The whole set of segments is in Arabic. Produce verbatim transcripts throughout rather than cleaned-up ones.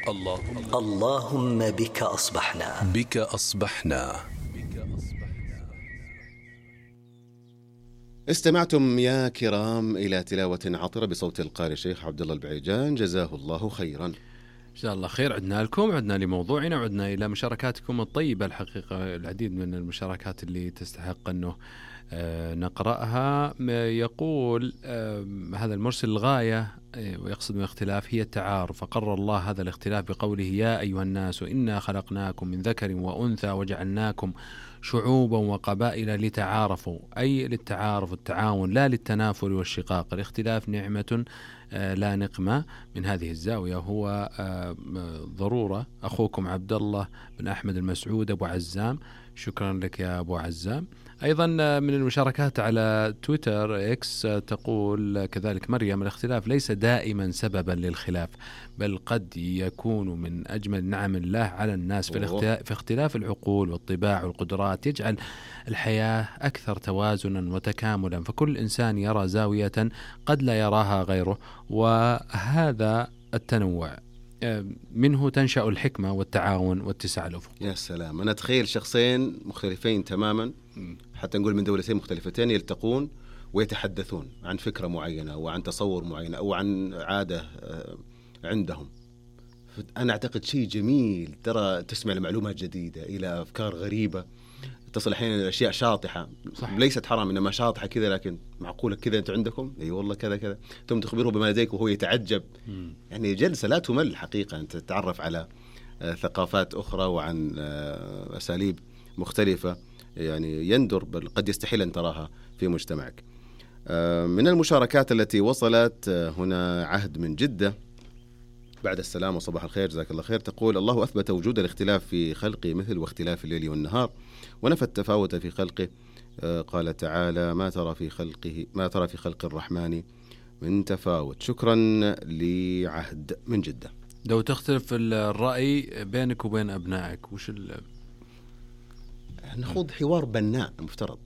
اللهم اللهم بك أصبحنا بك أصبحنا. استمعتم يا كرام إلى تلاوة عطرة بصوت القارئ الشيخ عبد الله البعيجان، جزاه الله خيرا. جزاه الله خير. عدنا لكم، عدنا لموضوعنا، وعدنا إلى مشاركاتكم الطيبة. الحقيقة العديد من المشاركات اللي تستحق أنه نقرأها. يقول هذا المرسل الغاية ويقصد من الاختلاف هي التعارف، فقرر الله هذا الاختلاف بقوله يا أيها الناس إنا خلقناكم من ذكر وأنثى وجعلناكم شعوبا وقبائل لتعارفوا، أي للتعارف والتعاون لا للتنافر والشقاق. الاختلاف نعمة لا نقمة. من هذه الزاوية هو ضرورة. أخوكم عبد الله بن أحمد المسعود أبو عزام. شكرا لك يا أبو عزام. أيضا من المشاركات على تويتر إكس تقول كذلك مريم الاختلاف ليس دائما سببا للخلاف، بل قد يكون من أجمل نعم الله على الناس في اختلاف العقول والطباع والقدرات، يجعل الحياة أكثر توازنا وتكاملا، فكل إنسان يرى زاوية قد لا يراها غيره، وهذا التنوع منه تنشأ الحكمة والتعاون واتساع الأفق. يا سلام، أنا أتخيل شخصين مختلفين تماما، حتى نقول من دولتين مختلفتين، يلتقون ويتحدثون عن فكرة معينة أو عن تصور معين أو عن عادة عندهم. أنا أعتقد شيء جميل، ترى تسمع لمعلومات جديدة إلى أفكار غريبة، تصل أحيانا إلى أشياء شاطحة. صح. ليست حرام إنما شاطحة كذا، لكن معقولة كذا أنتوا عندكم؟ أي والله كذا كذا. ثم تخبره بما لديك وهو يتعجب. م. يعني جلسة لا تمل حقيقة، أنت تتعرف على ثقافات أخرى وعن أساليب مختلفة، يعني يندر بل قد يستحيل أن تراها في مجتمعك. من المشاركات التي وصلت هنا عهد من جدة بعد السلام وصباح الخير جزاك الله خير، تقول الله أثبت وجود الاختلاف في خلقه مثل واختلاف الليل والنهار، ونفى التفاوت في خلقه. قال تعالى ما ترى في خلقه ما ترى في خلق الرحمن من تفاوت. شكرا لعهد من جدة. لو تختلف الرأي بينك وبين أبنائك وش ال... نخوض حوار بناء مفترض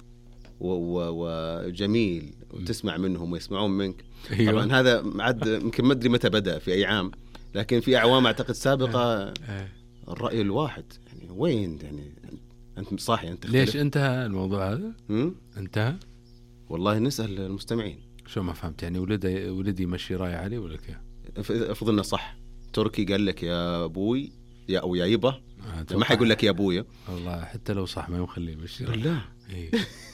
وجميل وتسمع منهم ويسمعون منك. أيوة. طبعا هذا عاد يمكن ما أدري متى بدأ في أي عام، لكن في أعوام أعتقد سابقة الرأي الواحد يعني وين يعني أنت صاحي أنت تختلف. ليش انتهى الموضوع هذا؟ م? انتهى والله نسأل المستمعين. شو ما فهمت يعني ولدي ولدي مشي راي علي ولا كيف؟ افرض انه صح، تركي قال لك يا ابوي يا او يا يبا، آه ما حيقول لك يا ابويا. والله حتى لو صح ما يخليه يمشي راي. لا إيه.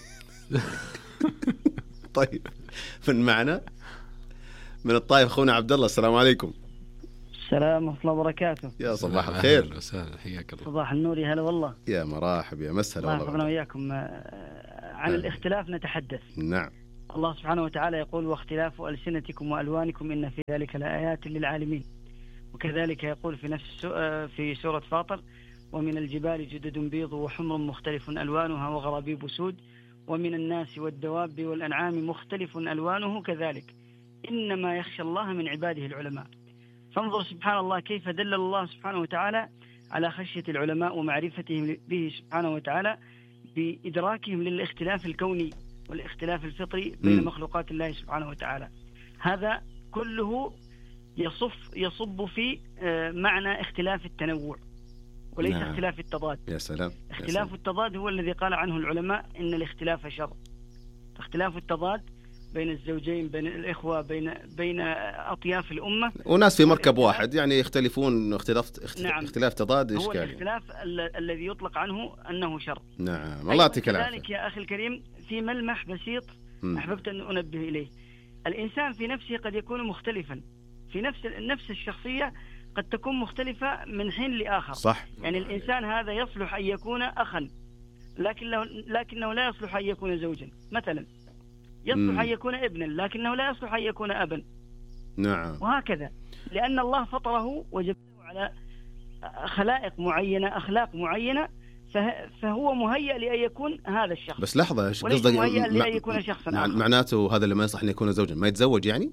طيب من معنا من الطائف اخونا عبد الله، السلام عليكم. السلام ورحمة الله وبركاته. يا صباح الخير. أهلا وسهلا، حياك الله. صباح النور، يا هلا والله. يا مراحب يا مسهلا والله. الله يحفظنا وإياكم. عن الاختلاف نتحدث. نعم. الله سبحانه وتعالى يقول واختلاف ألسنتكم وألوانكم إن في ذلك لآيات للعالمين. وكذلك يقول في نفس في سورة فاطر ومن الجبال جدد بيض وحمر مختلف ألوانها وغرابيب سود ومن الناس والدواب والأنعام مختلف ألوانه كذلك إنما يخشى الله من عباده العلماء. فانظر سبحان الله كيف دل الله سبحانه وتعالى على خشية العلماء ومعرفتهم به سبحانه وتعالى بإدراكهم للاختلاف الكوني والاختلاف الفطري بين م. مخلوقات الله سبحانه وتعالى. هذا كله يصف يصب في معنى اختلاف التنوع وليس نعم. اختلاف التضاد. يا سلام. اختلاف يا سلام. التضاد هو الذي قال عنه العلماء إن الاختلاف شر. اختلاف التضاد بين الزوجين بين الإخوة بين بين أطياف الأمة وناس في مركب واحد يعني يختلفون اختلاف اختلاف, نعم. اختلاف تضاد إشكالي. هو الاختلاف ال- الذي يطلق عنه أنه شر. نعم الله يعطيك العافية. كذلك يا أخي الكريم في ملمح بسيط م. أحببت أن أنبه إليه. الإنسان في نفسه قد يكون مختلفا، في نفس نفس الشخصية قد تكون مختلفة من حين لآخر. صح. يعني الإنسان هذا يصلح أن يكون أخا لكن لكنه لا يصلح أن يكون زوجا مثلا، يصلح أن يكون ابنا لكنه لا يصلح أن يكون أبا. نعم. وهكذا لأن الله فطره وجبله على خلائق معينة أخلاق معينة فهو مهيأ لأن يكون هذا الشخص. بس لحظة قصدك مهيأ لأن يكون شخصا آخر. معناته هذا اللي ما يصلح أن يكون زوجا ما يتزوج يعني؟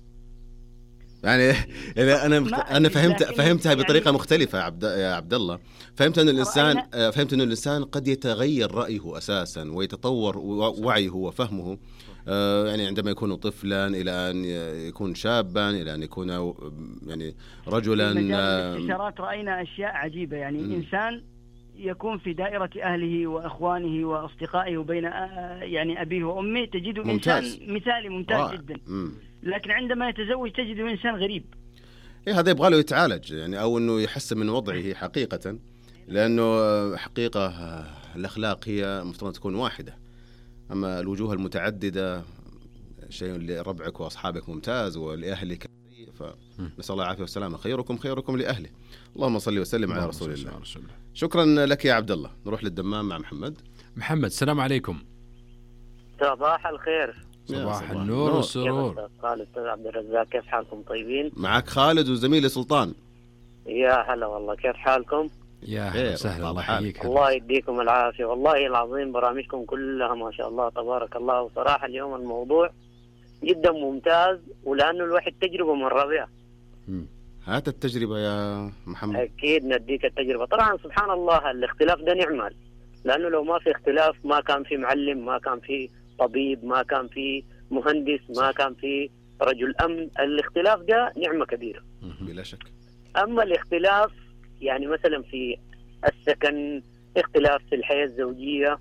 يعني أنا أنا فهمت فهمتها بطريقة يعني مختلفة يا عبد يا عبد الله. فهمت أن الإنسان فهمت أن الإنسان قد يتغير رأيه أساسا ويتطور وعيه وفهمه آه يعني عندما يكون طفلا إلى أن يكون شابا إلى أن يكون يعني رجلا. في مجال الاستشارات رأينا أشياء عجيبة، يعني م. إنسان يكون في دائرة أهله وأخوانه وأصدقائه وبين يعني أبيه وأمه تجده ممتاز. إنسان مثالي ممتاز آه. جدا م. لكن عندما يتزوج تجده إنسان غريب. إيه هذا يبغى له يتعالج يعني، أو إنه يحسن من وضعه حقيقة، لأنه حقيقة الأخلاق هي مفترض تكون واحدة، أما الوجوه المتعددة شيء لربعك وأصحابك ممتاز ولأهلك، فنسأل الله العافية والسلامة. خيركم خيركم لأهله. اللهم صل وسلم على رسول الله. شكرا لك يا عبد الله. نروح للدمام مع محمد. محمد السلام عليكم. صباح الخير. صباح النور والسرور. خالد أستاذ عبد الرزاق، كيف حالكم؟ طيبين؟ معك خالد وزميلي سلطان. يا هلا والله، كيف حالكم؟ يا هلا وسهلا، الله يحييك. الله يديكم العافية، والله العظيم برامجكم كلها ما شاء الله تبارك الله. وصراحة اليوم الموضوع جدا ممتاز، ولأنه الواحد تجربة مرة بها. هات التجربة يا محمد. أكيد نديك التجربة. طبعا سبحان الله الاختلاف ده نعمة، لأنه لو ما في اختلاف ما كان في معلم، ما كان في طبيب، ما كان في مهندس، ما كان في رجل أمن. الاختلاف ده نعمة كبيرة بلا شك. أما الاختلاف يعني مثلا في السكن، اختلاف في الحياة الزوجية،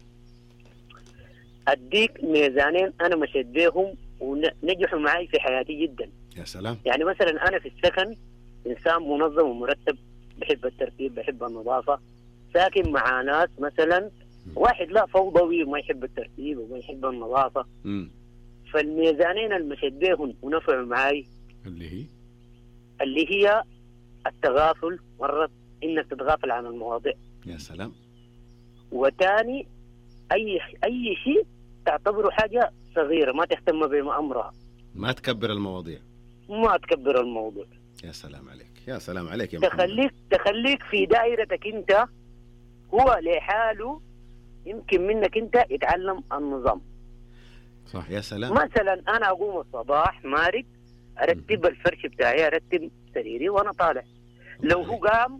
أديك ميزانين أنا مشيت بيهم ونجحوا معي في حياتي جدا. يا سلام. يعني مثلا أنا في السكن إنسان منظم ومرتب، بحب الترتيب، بحب النظافة. ساكن مع ناس مثلا واحد لا فوضوي وما يحب الترتيب وما يحب النظافة. م. فالميزانين اللي مشيت بيهم ونفعوا معي اللي هي اللي هي التغافل، مرة إنك تتغافل عن المواضيع. يا سلام. وتاني أي أي شيء تعتبره حاجة صغيرة، ما تهتم بأمرها، ما تكبر المواضيع، ما تكبر الموضوع. يا سلام عليك، يا سلام عليك يا محمد. تخليك تخليك في دائرتك أنت، هو لحاله يمكن منك أنت يتعلم النظام. صح. يا سلام. مثلا أنا أقوم الصباح مارق أرتب الفرش بتاعي، أرتب سريري وأنا طالع. لو هو قام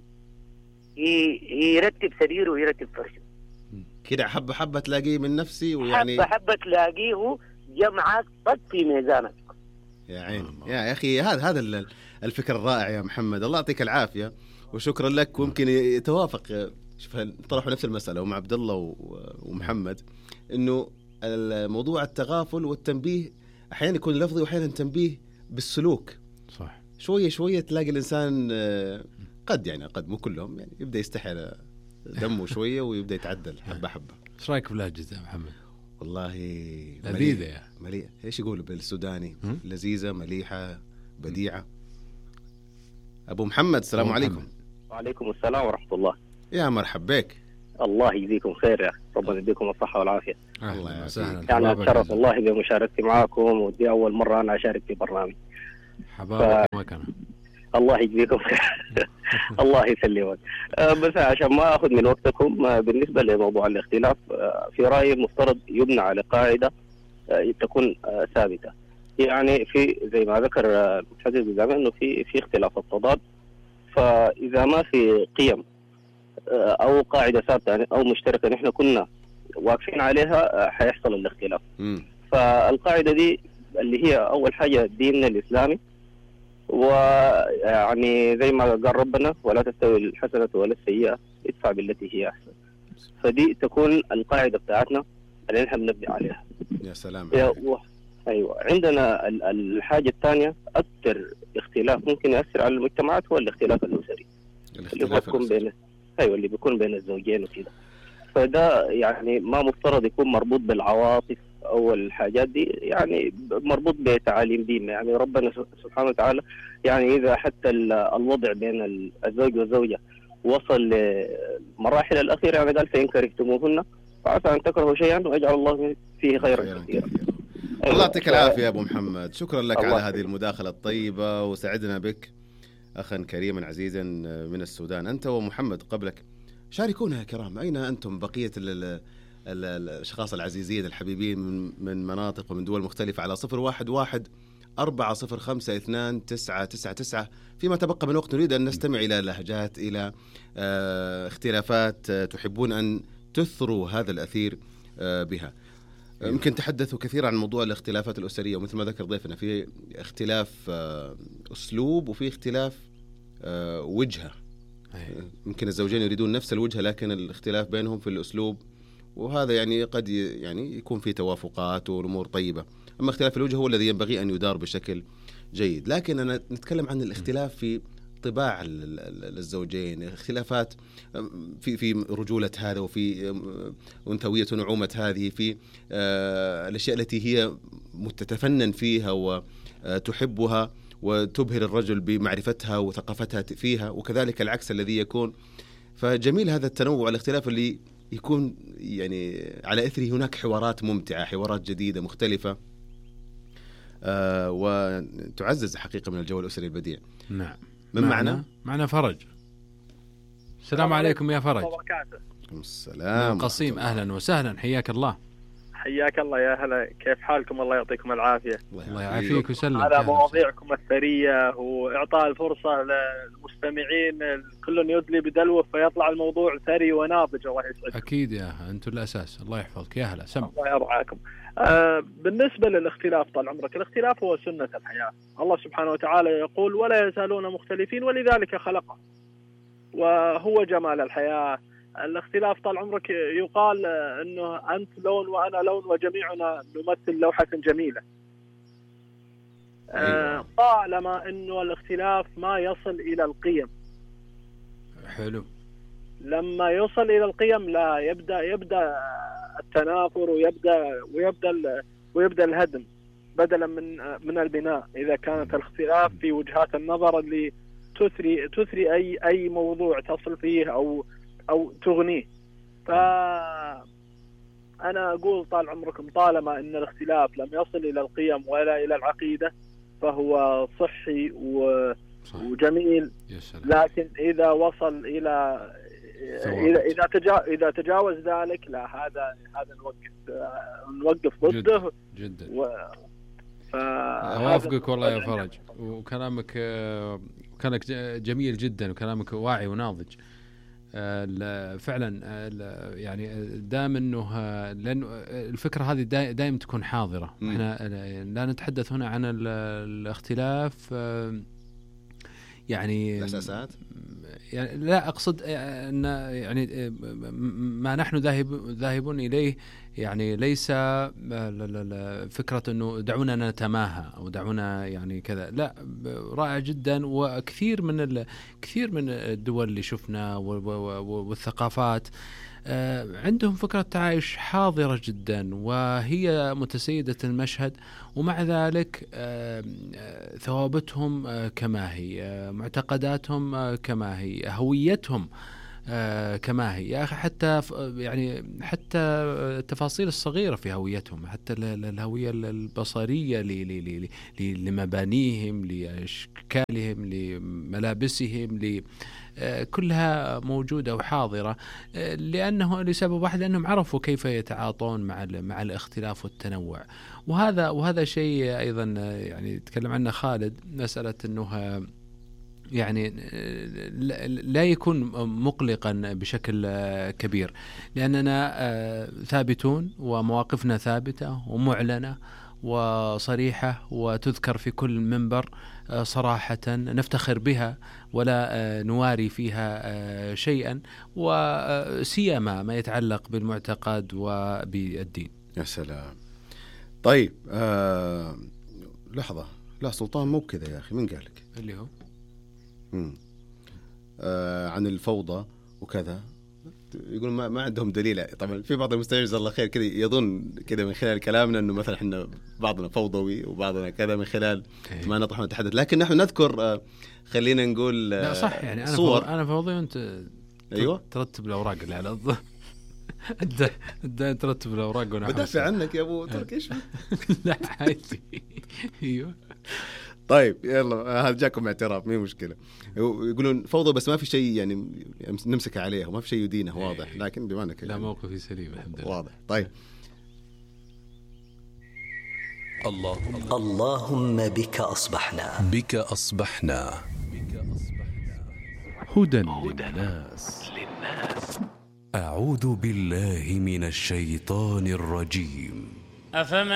يرتب سريره ويرتب فرشه كده حبة حبة تلاقيه من نفسي، ويعني حبة حبة تلاقيه جمعك طق في ميزانك. يا عيني يا أخي، هذا هذا الفكر الرائع يا محمد، الله يعطيك العافية وشكرا لك. وممكن يتوافق، شوف طرحوا نفس المسألة ومع عبد الله ومحمد، إنه الموضوع التغافل والتنبيه أحيانا يكون لفظي وأحيانا تنبيه بالسلوك. صح. شوية شوية تلاقي الإنسان قد يعني قد مو كلهم يعني يبدأ يستحي دمه شوية ويبدأ يتعدل حبة حبة. ايش رايك في لهجة يا محمد؟ والله لذيذة يا مليئة. ايش يقولوا بالسوداني؟ لذيذة، مليحة، بديعة. أبو محمد السلام أبو عليكم. محمد. وعليكم السلام ورحمة الله. يا مرحب بك. الله يجزيكم خير يا أخي، ربنا يديكم الصحة والعافية. الله يسهل. يعني أتشرف والله بمشاركتي معاكم، ودي أول مرة أنا أشارك في برنامج. حبابك ف... ما كان. الله يجزيكم خير. الله يسلمك. بس عشان ما أخذ من وقتكم، بالنسبة لموضوع الاختلاف في رأيي المفترض يبنى على قاعدة تكون ثابتة. يعني في زي ما ذكر المتحدث بالزمان إنه في في اختلاف التضاد، فإذا ما في قيم أو قاعدة ثابتة أو مشتركة نحن كنا واقفين عليها حيحصل الاختلاف. م. فالقاعدة دي اللي هي أول حاجة ديننا الإسلامي، ويعني زي ما قال ربنا ولا تستوي الحسنة ولا السيئة ادفع بالتي هي أحسن. فدي تكون القاعدة بتاعتنا اللي نحن بنبني عليها. يا سلام. و... أيوة. عندنا الحاجة الثانية أكثر اختلاف ممكن يأثر على المجتمعات هو الاختلاف الأسري، اللي بيكون بين أيوة اللي بيكون بين الزوجين وكذا. فده يعني ما مفترض يكون مربوط بالعواطف أو الحاجات دي، يعني مربوط بتعاليم دين. يعني ربنا سبحانه وتعالى يعني إذا حتى الوضع بين الزوج والزوجة وصل لمراحل الأخيرة يعني قال فإن كرهتموهن فعسى أن تكرهوا شيئا ويجعل الله فيه خيرا كثيرا. الله يعطيك العافية يا أبو محمد، شكرا لك على هذه المداخلة الطيبة، وسعدنا بك أخا كريما عزيزا من السودان. أنت ومحمد قبلك شاركونا يا كرام، أين أنتم بقية الأشخاص العزيزين الحبيبين من مناطق ومن دول مختلفة على صفر واحد واحد أربعة صفر خمسة اثنان تسعة تسعة تسعة. فيما تبقى من وقت نريد أن نستمع إلى لهجات، إلى اختلافات تحبون أن تثروا هذا الأثير بها. يمكن تحدثوا كثيرا عن موضوع الاختلافات الأسرية، ومثل ما ذكر ضيفنا في اختلاف أسلوب وفي اختلاف وجهة. يمكن الزوجين يريدون نفس الوجهة لكن الاختلاف بينهم في الأسلوب، وهذا يعني قد يعني يكون فيه توافقات والأمور طيبة. أما اختلاف الوجهة هو الذي ينبغي أن يدار بشكل جيد. لكن أنا نتكلم عن الاختلاف في طباع الزوجين، اختلافات في في رجولة هذا وفي أنثوية ونعومة هذه، في الأشياء التي هي متتفنن فيها وتحبها وتبهر الرجل بمعرفتها وثقافتها فيها، وكذلك العكس الذي يكون. فجميل هذا التنوع والاختلاف اللي يكون يعني على إثره هناك حوارات ممتعة، حوارات جديدة مختلفة، آه وتعزز حقيقة من الجو الأسري البديع. نعم. من معنا؟ معنا فرج. السلام عليكم يا فرج. السلام. قصيم، أهلا وسهلا، حياك الله. حياك الله يا هلا، كيف حالكم؟ الله يعطيكم العافية. الله يعافيك وسلم. على مواضيعكم الثرية وإعطاء الفرصة للمستمعين كل يدلي بدلوه فيطلع الموضوع ثري وناضج. الله يسعدكم. أكيد يا أنتم الأساس. الله يحفظك يا هلا. سم. الله يرعاكم. آه بالنسبة للاختلاف طال عمرك، الاختلاف هو سنة الحياة. الله سبحانه وتعالى يقول ولا يزالون مختلفين ولذلك خلقهم، وهو جمال الحياة. الاختلاف طال عمرك يقال انه انت لون وانا لون وجميعنا نمثل لوحة جميلة. أيوة. طالما انه الاختلاف ما يصل الى القيم. حلو. لما يوصل الى القيم لا يبدا يبدا التنافر ويبدا ويبدا ويبدا الهدم بدلا من من البناء، اذا كانت الاختلاف في وجهات النظر اللي تثري تثري اي اي موضوع تصل فيه او أو تغنيه. فأنا أقول طال عمركم طالما أن الاختلاف لم يصل إلى القيم ولا إلى العقيدة فهو صحي وجميل. لكن إذا وصل إلى إذا إذا تجا إذا تجاوز ذلك لا، هذا هذا نوقف نوقف ضده جدا. و... أوافقك والله يا فرج، وكلامك كلامك جميل جدا وكلامك واعي وناضج. فعلا يعني دام انه لأن الفكره هذه دائما تكون حاضره. احنا لا نتحدث هنا عن الاختلاف يعني الاساسات، يعني لا اقصد ان يعني ما نحن ذاهب ذاهبون اليه، يعني ليس فكره انه دعونا نتماهى او دعونا يعني كذا، لا، رائع جدا. وكثير من كثير من الدول اللي شفنا والثقافات عندهم فكرة تعايش حاضرة جدا وهي متسيدة المشهد، ومع ذلك ثوابتهم كما هي، معتقداتهم كما هي، هويتهم كما هي، يا أخي حتى يعني حتى التفاصيل الصغيرة في هويتهم، حتى الهوية البصرية لمبانيهم، لأشكالهم، لملابسهم، كلها موجودة وحاضرة، لأنه لسبب واحد، لأنهم عرفوا كيف يتعاطون مع مع الاختلاف والتنوع. وهذا وهذا شيء أيضا يعني تكلم عنه خالد، مسألة أنه يعني لا يكون مقلقا بشكل كبير، لأننا ثابتون ومواقفنا ثابتة ومعلنة وصريحة وتذكر في كل منبر صراحة، نفتخر بها ولا نواري فيها شيئا، وسيما ما يتعلق بالمعتقد وبالدين. يا سلام. طيب آه لحظة، لا سلطان مو كذا يا أخي، من قالك اللي هو آه عن الفوضى وكذا؟ يقول ما, ما عندهم دليل. طبعا في بعض المستمعين جزاه الله خير كذا يظن كذا من خلال كلامنا انه مثلا احنا بعضنا فوضوي وبعضنا كذا من خلال ما نطرح ونتحدث، لكن نحن نذكر آه خلينا نقول آه لا صح، يعني انا صور. انا فوضي وانت ايوه ترتب الاوراق اللي على الض انت انت ترتب الاوراق وانا بدافع عنك يا ابو ترك. ايش لا عادي. ايوه طيب يلا، هذا جاكم اعتراف، مين مشكلة. يقولون فوضى بس ما في شيء يعني نمسك عليه وما في شيء يدينه واضح، لكن بما انك لا موقفي سليم الحمد لله واضح. طيب الله اللهم بك أصبحنا بك أصبحنا هدى للناس. أعوذ بالله من الشيطان الرجيم. أفمن